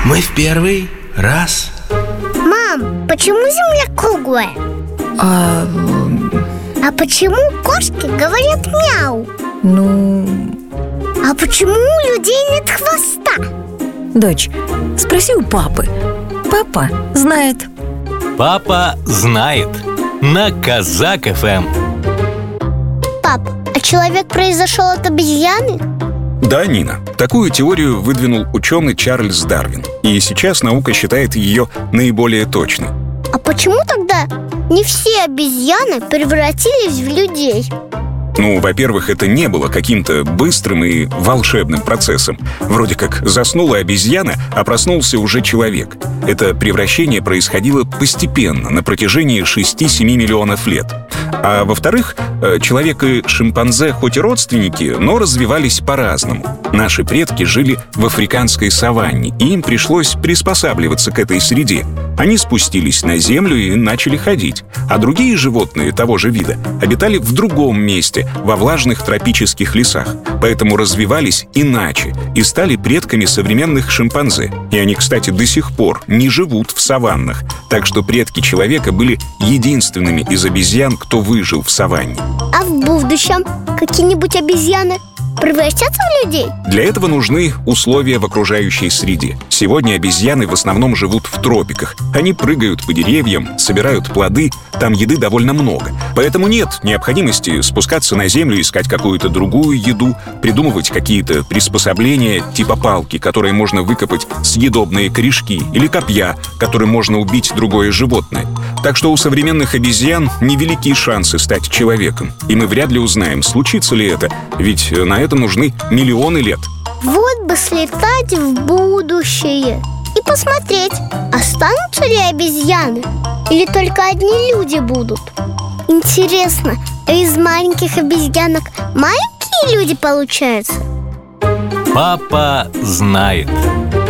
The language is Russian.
Мы в первый раз. Мам, почему Земля круглая? А почему кошки говорят мяу? А почему у людей нет хвоста? Дочь, спроси у папы. Папа знает. Папа знает. На Казак ФМ. Пап, а человек произошел от обезьяны? Да, Нина, такую теорию выдвинул ученый Чарльз Дарвин. И сейчас наука считает ее наиболее точной. А почему тогда не все обезьяны превратились в людей? Во-первых, это не было каким-то быстрым и волшебным процессом. Вроде как заснула обезьяна, а проснулся уже человек. Это превращение происходило постепенно, на протяжении 6-7 миллионов лет. А во-вторых, человек и шимпанзе хоть и родственники, но развивались по-разному. Наши предки жили в африканской саванне, и им пришлось приспосабливаться к этой среде. Они спустились на землю и начали ходить. А другие животные того же вида обитали в другом месте, во влажных тропических лесах. Поэтому развивались иначе и стали предками современных шимпанзе. И они, кстати, до сих пор не живут в саваннах. Так что предки человека были единственными из обезьян, кто выжил в саванне. А в будущем какие-нибудь обезьяны превратятся в людей? Для этого нужны условия в окружающей среде. Сегодня обезьяны в основном живут в тропиках. Они прыгают по деревьям, собирают плоды, там еды довольно много. Поэтому нет необходимости спускаться на землю, искать какую-то другую еду, придумывать какие-то приспособления типа палки, которые можно выкопать съедобные корешки, или копья, которым можно убить другое животное. Так что у современных обезьян невелики шансы стать человеком. И мы вряд ли узнаем, случится ли это, ведь на это нужны миллионы лет. Вот бы слетать в будущее и посмотреть, останутся ли обезьяны или только одни люди будут. Интересно, а из маленьких обезьянок маленькие люди получаются? Папа знает.